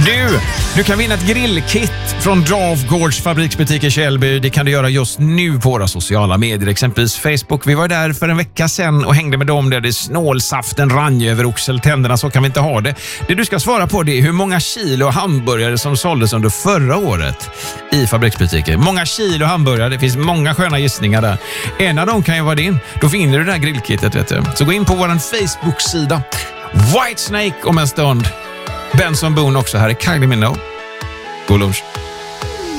Du kan vinna ett grillkit från Dravgårds fabriksbutik i Källby. Det kan du göra just nu på våra sociala medier, exempelvis Facebook. Vi var där för en vecka sedan och hängde med dem där det snålsaften rann över oxeltänderna. Så kan vi inte ha det. Det du ska svara på, det är hur många kilo hamburgare som såldes under förra året i fabriksbutiken. Många kilo hamburgare, det finns många sköna gissningar där. En av dem kan ju vara din. Då finner du det här grillkittet, vet du. Så gå in på vår Facebook-sida. Whitesnake om en stund. Benson Boone också här i Kylie Minogue. God lunch.